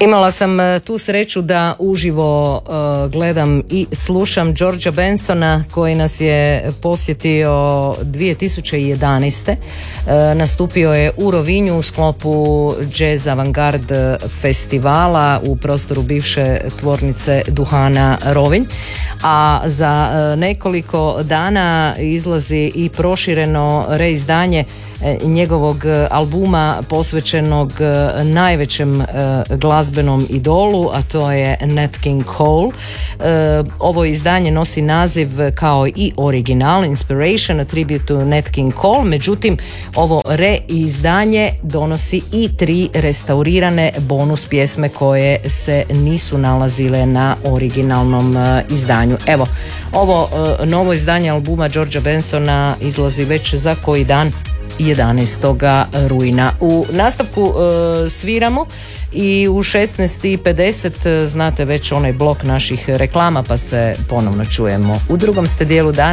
Imala sam tu sreću da uživo gledam i slušam Georgea Bensona koji nas je posjetio 2011. Nastupio je u Rovinju u sklopu Jazz Avantgarde festivala u prostoru bivše tvornice duhana Rovinj. A za nekoliko dana izlazi i prošireno reizdanje njegovog albuma posvećenog najvećem glazbenom idolu, a to je Nat King Cole. Ovo izdanje nosi naziv kao i original Inspiration, a tribute to Nat King Cole, međutim ovo reizdanje donosi i 3 restaurirane bonus pjesme koje se nisu nalazile na originalnom izdanju. Evo, ovo novo izdanje albuma Georgea Bensona izlazi već za koji dan, 11. rujna. U nastavku sviramo i u 16:50 znate već onaj blok naših reklama, pa se ponovno čujemo u drugom ste dijelu dana.